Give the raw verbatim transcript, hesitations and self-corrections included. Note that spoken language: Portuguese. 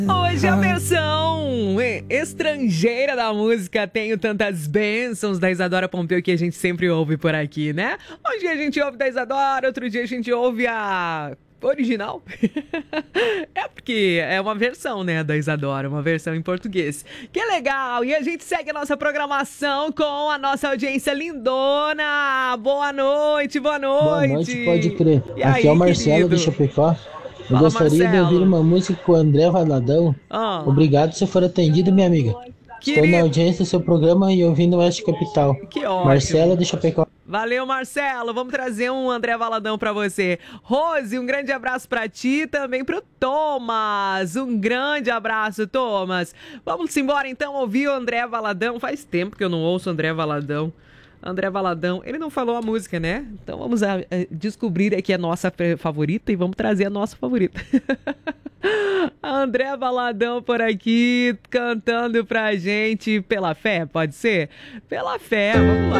Hoje a versão estrangeira da música Tenho Tantas Bênçãos, da Isadora Pompeu, que a gente sempre ouve por aqui, né? Um dia a gente ouve da Isadora, outro dia a gente ouve a original. É porque é uma versão, né, da Isadora, uma versão em português. Que legal! E a gente segue a nossa programação com a nossa audiência lindona. Boa noite, boa noite. Boa noite, pode crer. E Aqui aí, é o Marcelo querido? de Chapecó. Eu Fala, gostaria Marcelo. de ouvir uma música com o André Valadão. Ah. Obrigado se for atendido, minha amiga. Estou Querido. na audiência do seu programa e ouvindo o Oeste Capital. Que ótimo. Marcelo de Chapecó. Valeu, Marcelo. Vamos trazer um André Valadão pra você. Rose, um grande abraço pra ti, também pro Thomas. Um grande abraço, Thomas. Vamos embora então ouvir o André Valadão. Faz tempo que eu não ouço o André Valadão. André Valadão, ele não falou a música, né? Então vamos a, a descobrir aqui a nossa favorita e vamos trazer a nossa favorita. André Valadão por aqui, cantando pra gente Pela Fé, pode ser? Pela Fé, vamos lá.